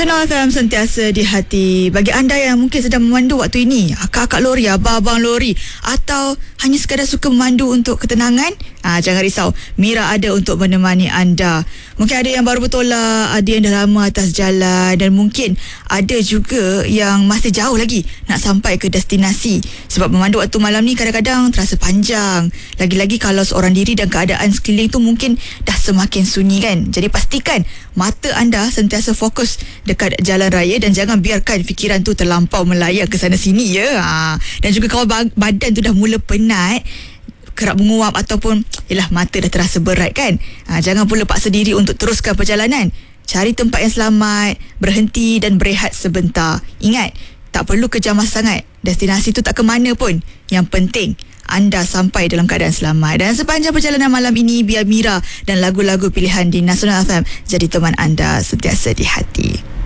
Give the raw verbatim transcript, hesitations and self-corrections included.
Nasional F M sentiasa di hati. Bagi anda yang mungkin sedang memandu waktu ini, akak-akak lori, abang-abang lori, atau hanya sekadar suka memandu untuk ketenangan, ah, jangan risau, Mira ada untuk menemani anda. Mungkin ada yang baru bertolak, ada yang dah lama atas jalan, dan mungkin ada juga yang masih jauh lagi nak sampai ke destinasi. Sebab memandu waktu malam ni kadang-kadang terasa panjang, lagi-lagi kalau seorang diri dan keadaan sekeliling tu mungkin dah semakin sunyi kan. Jadi pastikan mata anda sentiasa fokus dekat jalan raya dan jangan biarkan fikiran tu terlampau melayang ke sana sini ya. Ha. Dan juga kalau badan tu dah mula penat, kerap menguap ataupun yalah mata dah terasa berat kan. Ha, jangan pula paksa diri untuk teruskan perjalanan. Cari tempat yang selamat, berhenti dan berehat sebentar. Ingat, tak perlu kejamas sangat. Destinasi tu tak ke mana pun. Yang penting anda sampai dalam keadaan selamat. Dan sepanjang perjalanan malam ini, biar Mira dan lagu-lagu pilihan di Nasional F M jadi teman anda sentiasa di hati.